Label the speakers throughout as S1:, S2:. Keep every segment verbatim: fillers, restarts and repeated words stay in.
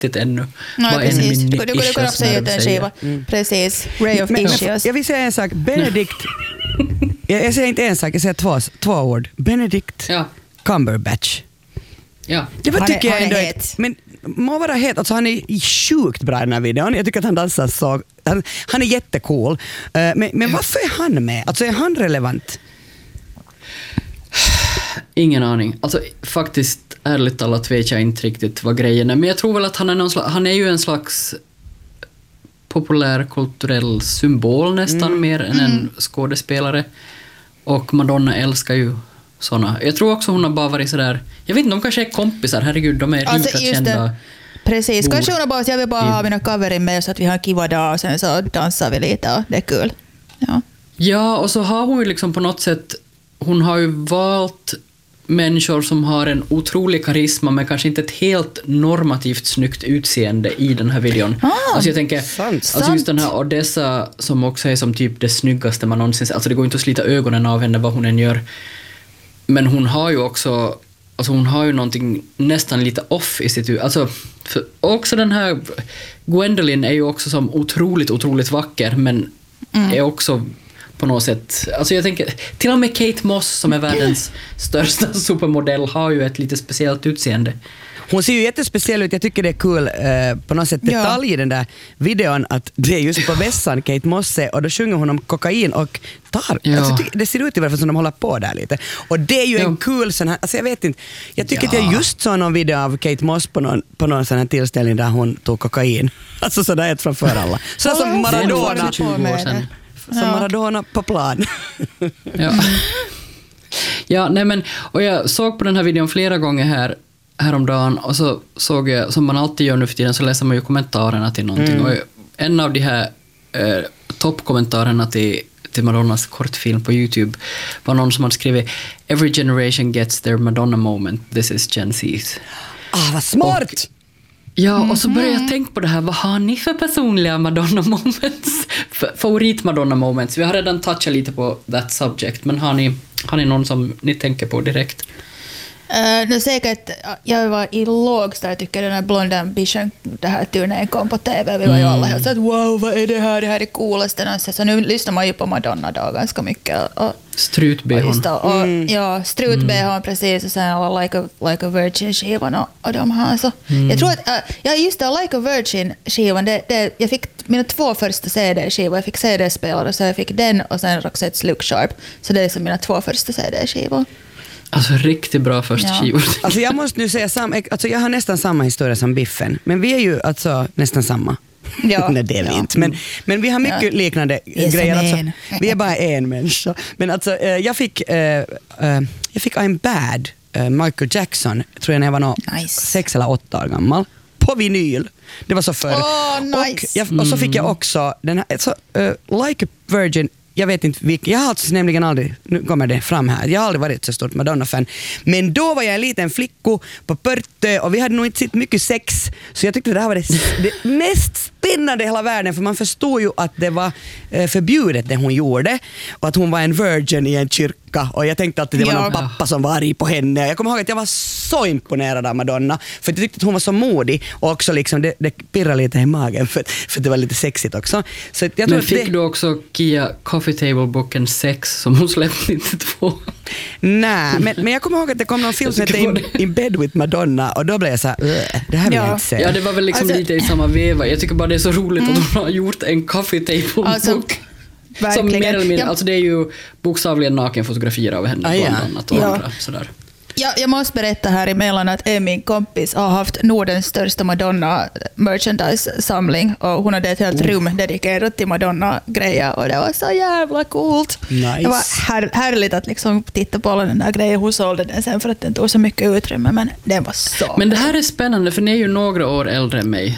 S1: riktigt ännu.
S2: Nej,
S1: Bara
S2: precis.
S1: en
S2: Du kunde kunna säga ut en skiva. Mm. Precis. Ray of
S3: men,
S2: Ischias.
S3: Jag vill säga en sak. Benedict... jag, jag säger inte en sak, jag säger två, två ord. Benedict
S1: ja.
S3: Cumberbatch.
S1: Ja.
S3: Det var,
S2: han
S3: tycker
S2: är,
S3: jag
S2: han
S3: ändå
S2: är het.
S3: Men må vara het, alltså han är sjukt bra i den här videon. Jag tycker att han dansar så... Han, han är jättecool. Uh, men men ja. Varför är han med? Alltså är han relevant?
S1: Ingen aning. Alltså faktiskt ärligt talat vet jag inte riktigt vad grejen är. Men jag tror väl att han är någon slags, han är ju en slags populärkulturell symbol nästan mm. mer än en skådespelare. Och Madonna älskar ju såna. Jag tror också hon har bara varit sådär, jag vet inte, de kanske är kompisar, herregud, de är
S2: alltså,
S1: rika kända. Det.
S2: Precis, kanske hon har bara, jag vill bara ha mina coverin med så att vi har en kiva dag och sen så dansar vi lite och det är kul. Ja.
S1: Ja, och så har hon ju liksom på något sätt, hon har ju valt människor som har en otrolig karisma men kanske inte ett helt normativt snyggt utseende i den här videon.
S2: Ah,
S1: alltså jag tänker,
S3: sant,
S1: alltså just den här Odessa som också är som typ det snyggaste man någonsin ser. Alltså det går inte att slita ögonen av henne vad hon än gör. Men hon har ju också, alltså hon har ju någonting nästan lite off i sitt huvud. Alltså för också den här Gwendolyn är ju också som otroligt, otroligt vacker men mm. är också på något sätt, alltså jag tänker till och med Kate Moss som är världens största supermodell har ju ett lite speciellt utseende.
S3: Hon ser ju jättespeciell ut, jag tycker det är kul eh, på något sätt detalj ja. I den där videon att det är just på vässan Kate Moss och då sjunger hon om kokain och tar, ja. alltså, tycker, det ser ut i varje fall som de håller på där lite och det är ju ja. En kul sån här, alltså jag vet inte, jag tycker ja. Att jag just såg någon video av Kate Moss på någon, på någon sån här tillställning där hon tog kokain, alltså sådär ett framför alla så ja, som Maradona
S1: tjugo år sedan.
S3: Som ja. Maradona på plan.
S1: ja. ja, nej men, och jag såg på den här videon flera gånger här häromdagen och så såg jag, som man alltid gör nu för tiden, så läser man ju kommentarerna till någonting. Mm. Och en av de här eh, toppkommentarerna till, till Madonnas kortfilm på YouTube var någon som hade skrivit "Every generation gets their Madonna moment, this is Gen Z's."
S3: Ah, vad smart!
S1: Och, ja, och så började jag tänka på det här, vad har ni för personliga Madonna moments? Favorit Madonna moments? Vi har redan touchat lite på that subject, men har ni, har ni någon som ni tänker på direkt?
S2: Uh, det är säkert, jag var i lågstadiet, tycker den här Blonde Ambition, det här turnén kom på tv, vi var ju alla helt så att wow, vad är det här, det här är det coolaste. Så nu lyssnar man ju på Madonna då ganska mycket. Och,
S1: Strut-behån.
S2: Och, mm. Ja, strut-behån mm. precis, och sen alla Like a, like a Virgin-skivan och, och de här. Så. Mm. Jag tror att, uh, ja just det, Like a Virgin-skivan, det, det, jag fick mina två första C D-skivor, jag fick C D-spelare, så jag fick den och sen Roxette Look Sharp, så det är som mina två första C D-skivor.
S1: Alltså riktigt bra första ja. skivor.
S3: Alltså jag måste nu säga sam, alltså jag har nästan samma historia som Biffen, men vi är ju alltså nästan samma. Ja. Nej, det är vi ja. inte. Men, men vi har mycket ja. liknande grejer. Alltså, vi är bara en människa. Men alltså jag fick uh, uh, jag fick I'm Bad, uh, Michael Jackson, tror jag när jag var nå nice. sex eller åtta år gammal. På vinyl. Det var så förr.
S2: Oh, nice.
S3: och, jag, och så fick jag också den här, så, uh, Like a Virgin. Jag vet inte vilken, jag har alltså nämligen aldrig, nu kommer det fram här, jag har aldrig varit så stort Madonna-fan. Men då var jag en liten flicko på Pörtö och vi hade nog inte sett mycket sex. Så jag tyckte det här var det, det mest spännande i hela världen, för man förstod ju att det var eh, förbjudet det hon gjorde. Och att hon var en virgin i en kyrka. Och jag tänkte att det var ja. någon pappa som var arg på henne. Jag kommer ihåg att jag var så imponerad av Madonna. För jag tyckte att hon var så modig. Och också liksom, det, det pirrade lite i magen för, för det var lite sexigt också. Så jag
S1: Men fick
S3: det...
S1: du också Kia Coffee Table-boken sex som hon släppte nittiotvå?
S3: Nej, men, men jag kommer ihåg att det kom någon film som hette In, In Bed with Madonna och då blev jag så här, det här vill
S1: ja.
S3: jag inte se.
S1: Ja, det var väl liksom alltså, lite i samma veva. Jag tycker bara det är så roligt mm. att hon har gjort en Coffee Table-bok. Alltså, som mer eller mindre, ja. alltså det är ju bokstavligen nakenfotografier av henne
S3: ah, ja.
S1: bland annat och
S2: ja.
S1: andra sådär.
S2: Ja, jag måste berätta här emellan att min kompis har haft Nordens största Madonna-merchandise-samling och hon hade ett helt rum dedikerat till Madonna-grejer och det var så jävla coolt.
S3: Nice.
S2: Det var här, härligt att liksom titta på alla den där grejen. Hon sålde den sen för att den tog så mycket utrymme, men den var så.
S1: Men det här är spännande för ni är ju några år äldre än mig.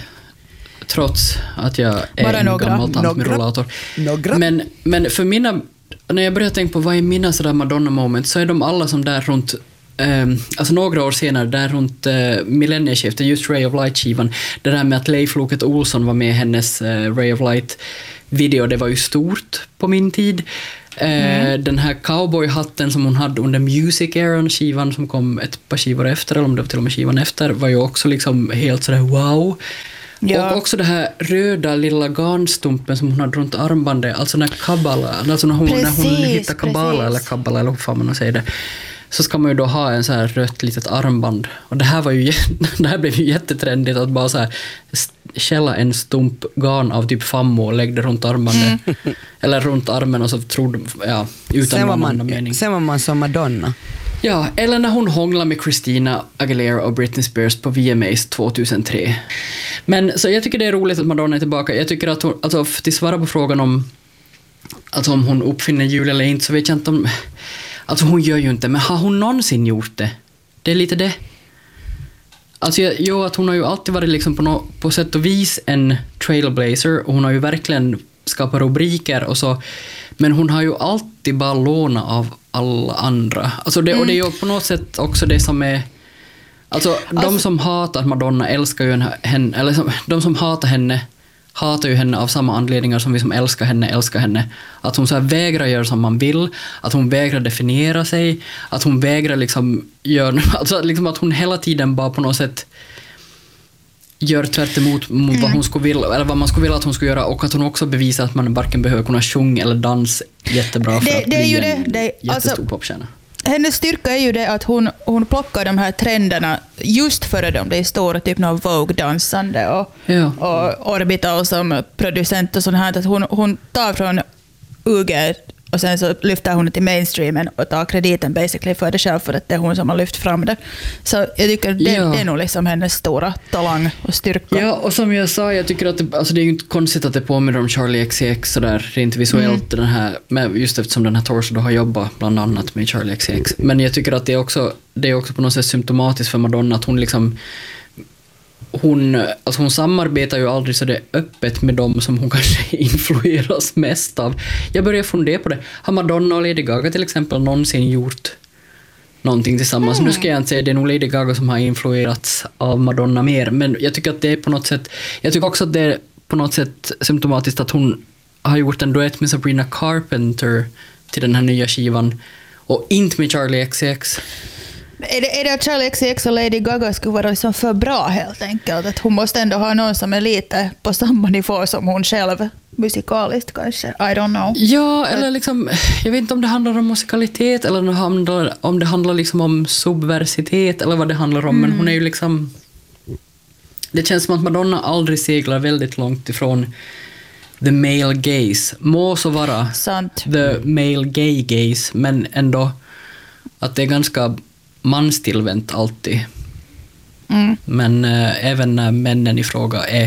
S1: Trots att jag är
S2: Bara
S1: en
S2: några.
S1: gammal tant med rollator. Men, men för mina, när jag började tänka på vad är mina sådär Madonna-moment, så är de alla som där runt Um, alltså några år senare, där runt uh, millennieskiftet, just Ray of Light-skivan, det där med att Leif Loket Olsson var med i hennes uh, Ray of Light-video, det var ju stort på min tid. Mm. Eh, den här cowboyhatten som hon hade under Music Eran, skivan som kom ett par skivor efter, eller om det var till och med skivan efter, var ju också liksom helt sådär wow. Ja. Och också det här röda lilla garnstumpen som hon hade runt armbandet, alltså när kabbala, alltså när hon, precis, när hon hittar kabbala precis. eller kabbala eller hur fan man säger det, så ska man ju då ha en så här rött litet armband. Och det här var ju det här blev ju jättetrendigt att bara så här skälla en stump garn av typ fammo och lägga det runt armbandet mm. eller runt armen och så trodde ja utan
S3: sen
S1: någon
S3: annan mening. Sen var man som Madonna.
S1: Ja, eller när hon hånglade med Christina Aguilera och Britney Spears på V M As tjugohundratre. Men så jag tycker det är roligt att Madonna är tillbaka. Jag tycker att hon, alltså till svara på frågan om alltså om hon uppfinner jul eller inte, så vet jag inte om, alltså hon gör ju inte, men har hon någonsin gjort det? Det är lite det. Alltså jo, att hon har ju alltid varit liksom på, no, på sätt och vis en trailblazer, och hon har ju verkligen skapat rubriker och så, men hon har ju alltid bara lånat av alla andra. Alltså det, mm. och det är ju på något sätt också det som är, alltså, alltså de som hatar Madonna älskar ju henne, eller som, de som hatar henne hatar ju henne av samma anledningar som vi som älskar henne älskar henne. Att hon så här vägrar göra som man vill, att hon vägrar definiera sig, att hon vägrar liksom göra, alltså liksom att hon hela tiden bara på något sätt gör tvärt emot mot vad hon skulle vilja, eller vad man skulle vilja att hon skulle göra, och att hon också bevisar att man varken behöver kunna sjunga eller dans jättebra för
S2: det,
S1: att
S2: det är
S1: bli
S2: ju
S1: en
S2: det, det,
S1: jättestor
S2: alltså,
S1: popstjärna.
S2: Hennes styrka är ju det att hon, hon plockar de här trenderna just före de blir stora, typ någon Vogue-dansande och,
S1: ja.
S2: och Orbital som producent och sånt här, att hon, hon tar från U G och sen så lyfter hon det till mainstreamen och tar krediten basically för det själv, för att det är hon som har lyft fram det. Så jag tycker det, ja. det är nog liksom hennes stora talang och styrka.
S1: Ja, och som jag sa, jag tycker att det, alltså det är ju inte konstigt att det påminner om Charlie X C X sådär rent visuellt, mm. den här, med, just eftersom den här Torso då har jobbat bland annat med Charlie X C X. Men jag tycker att det är också, det är också på något sätt symptomatiskt för Madonna att hon liksom Hon, alltså hon samarbetar ju aldrig så det är öppet med dem som hon kanske influeras mest av. Jag börjar fundera på det. Har Madonna och Lady Gaga till exempel någonsin gjort någonting tillsammans? Mm. Nu ska jag inte säga det är nog Lady Gaga som har influerats av Madonna mer, men jag tycker att det är på något sätt, jag tycker också att det är på något sätt symptomatiskt att hon har gjort en duett med Sabrina Carpenter till den här nya skivan och inte med Charlie X C X.
S2: Är det, är det att Charlie X C X och Lady Gaga skulle vara liksom för bra helt enkelt? Att hon måste ändå ha någon som är lite på samma nivå som hon själv musikaliskt kanske? I don't know.
S1: Ja, eller liksom, jag vet inte om det handlar om musikalitet eller om det handlar liksom om subversitet eller vad det handlar om, mm. men hon är ju liksom, det känns som att Madonna aldrig seglar väldigt långt ifrån the male gaze. Må så vara
S2: Sant.
S1: the male gay gaze, men ändå att det är ganska manstillvänt alltid. Mm. Men äh, även när männen i fråga är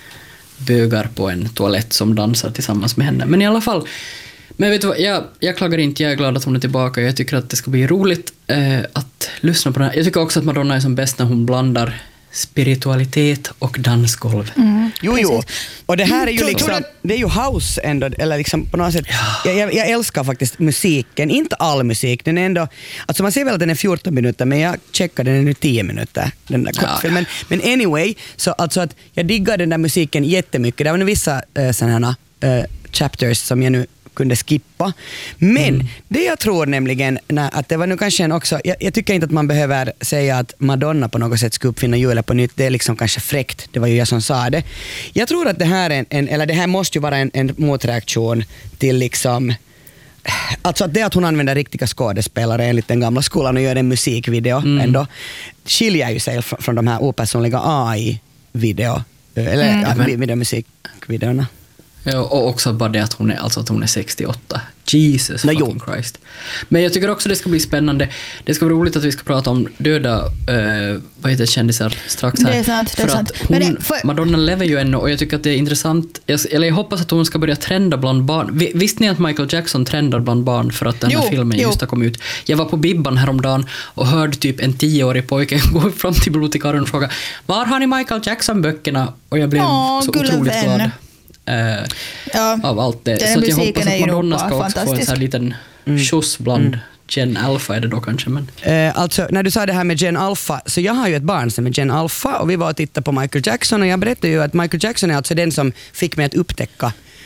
S1: bögar på en toalett som dansar tillsammans med henne. Men i alla fall, men vet du vad, jag, jag klagar inte, jag är glad att hon är tillbaka. Jag tycker att det ska bli roligt äh, att lyssna på den här. Jag tycker också att Madonna är som bäst när hon blandar spiritualitet och dansgolv. Mm,
S3: jo, jo. Och det här är ju liksom, det är ju house ändå, eller liksom på något sätt, ja. jag, jag älskar faktiskt musiken, inte all musik, den är ändå, alltså man ser väl att den är fjorton minuter, men jag checkar den är nu tio minuter, den där kortfilmen. Ja, ja. Men anyway, så alltså att jag diggar den där musiken jättemycket, det var vissa äh, sådana här äh, chapters som jag nu kunde skippa. Men mm. det jag tror nämligen, när, att det var nu kanske en också, jag, jag tycker inte att man behöver säga att Madonna på något sätt ska uppfinna hjulet på nytt, det är liksom kanske fräckt, det var ju jag som sa det. Jag tror att det här är en, en eller det här måste ju vara en, en motreaktion till liksom, alltså att det att hon använder riktiga skådespelare enligt den gamla skolan och gör en musikvideo mm. ändå, skiljer ju sig från, från de här opersonliga A I-video, eller mm. ja, videomusikvideorna.
S1: Ja, och också bara det att hon är, alltså att hon är sextioåtta. Jesus
S3: Nej,
S1: fucking jo. Christ. Men jag tycker också det ska bli spännande. Det ska vara roligt att vi ska prata om döda uh, vad heter kändisar strax här.
S2: Det är sant, det är
S1: för
S2: sant.
S1: Att hon, det, för... Madonna lever ju ännu och jag tycker att det är intressant. Jag, eller jag hoppas att hon ska börja trenda bland barn. Visste ni att Michael Jackson trendar bland barn för att den här jo, filmen jo. just har kommit ut? Jag var på Bibban häromdagen och hörde typ en tioårig pojke gå fram till bibliotekarien och fråga: var har ni Michael Jackson-böckerna? Och jag blev Åh, så otroligt glad. Uh, ja, av allt det. Så att jag hoppas att Madonna ska också få en sån här liten skjuts mm. bland mm. Gen Alpha är det då kanske. Men.
S3: Uh, alltså när du sa det här med Gen Alpha, så jag har ju ett barn som är Gen Alpha och vi var och tittade på Michael Jackson och jag berättade ju att Michael Jackson är alltså den som fick mig att upptäcka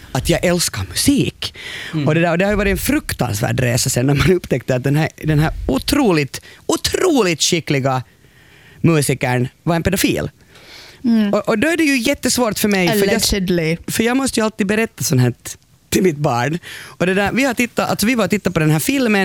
S3: att jag älskar musik. Mm. Och, det där, och det har ju varit en fruktansvärd resa sen när man upptäckte att den här, den här otroligt, otroligt skickliga musikern var en pedofil. Mm. Och, och då är det ju jättesvårt för mig.
S2: Allegedly.
S3: För jag, för jag måste ju alltid berätta sånt här till mitt barn. Och det där, vi har tittat, alltså vi var och tittat på den här filmen